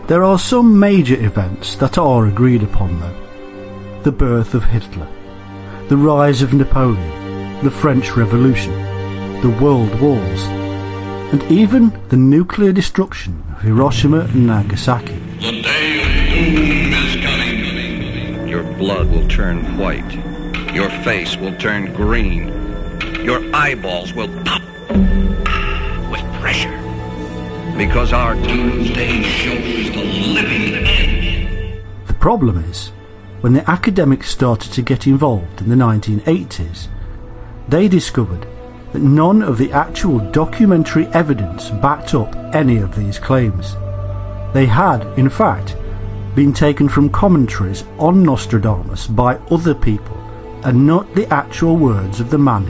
There are some major events that are agreed upon though. The birth of Hitler, the rise of Napoleon, the French Revolution, the World Wars, and even the nuclear destruction of Hiroshima and Nagasaki. The day of doom is coming. Your blood will turn white. Your face will turn green. Your eyeballs will pop with pressure. Because our doomsday shows the living end. The problem is, when the academics started to get involved in the 1980s, they discovered that none of the actual documentary evidence backed up any of these claims. They had, in fact, been taken from commentaries on Nostradamus by other people and not the actual words of the man